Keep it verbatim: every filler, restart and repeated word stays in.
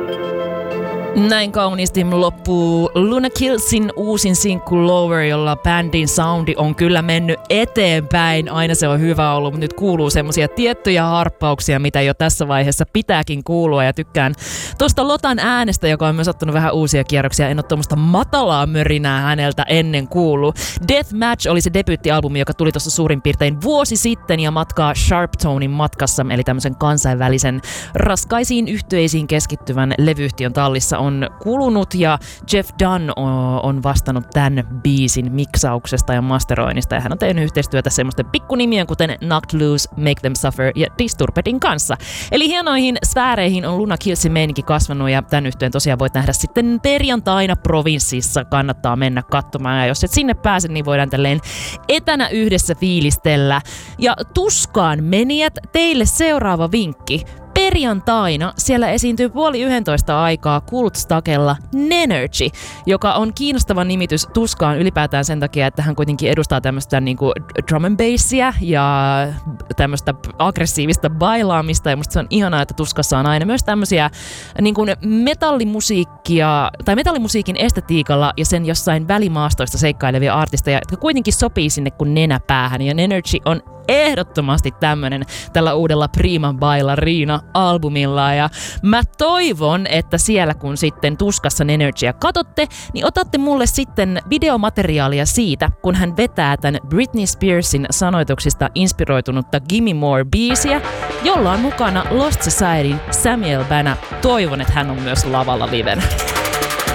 Näin kauniisti loppuu Luna Killsin uusin sinkku Lower, jolla bändin soundi on kyllä mennyt eteenpäin. Aina se on hyvä ollut, mutta nyt kuuluu semmosia tiettyjä harppauksia, mitä jo tässä vaiheessa pitääkin kuulua. Ja tykkään tosta Lotan äänestä, joka on myös ottanut vähän uusia kierroksia. En ole tuommoista matalaa mörinää häneltä ennen kuullut. Deathmatch oli se debyyttialbumi, joka tuli tuossa suurin piirtein vuosi sitten ja matkaa Sharptonein matkassa, eli tämmöisen kansainvälisen raskaisiin yhtyeisiin keskittyvän levyyhtiön tallissa on kulunut, ja Jeff Dunn on vastannut tämän biisin miksauksesta ja masteroinnista, ja hän on tehnyt yhteistyötä semmoisten pikkunimien kuten Knocked Loose, Make Them Suffer ja Disturbedin kanssa. Eli hienoihin sfääreihin on Luna Killsin meininki kasvanut, ja tämän yhteen tosiaan voit nähdä sitten perjantaina Provinssissa. Kannattaa mennä katsomaan, ja jos et sinne pääse, niin voidaan tälleen etänä yhdessä fiilistellä. Ja tuskaan menijät, teille seuraava vinkki. Perjantaina siellä esiintyy puoli yhdentoista aikaa Kultstakella Nenergy, joka on kiinnostava nimitys tuskaan ylipäätään sen takia, että hän kuitenkin edustaa tämmöistä niinku drum and bassia ja tämmöistä aggressiivista bailaamista, ja musta se on ihanaa, että tuskassa on aina myös tämmöisiä niinku metallimusiikkia tai metallimusiikin estetiikalla ja sen jossain välimaastoista seikkailevia artisteja, jotka kuitenkin sopii sinne kuin nenäpäähän, ja Nenergy on ehdottomasti tämmönen tällä uudella Prima Ballerina-albumilla, ja mä toivon, että siellä kun sitten tuskassa Nenergyä katsotte, niin otatte mulle sitten videomateriaalia siitä, kun hän vetää tän Britney Spearsin sanoituksista inspiroitunutta Gimme More-biisiä, jolla on mukana Lost Societyn Samuel Bana. Toivon, että hän on myös lavalla livenä.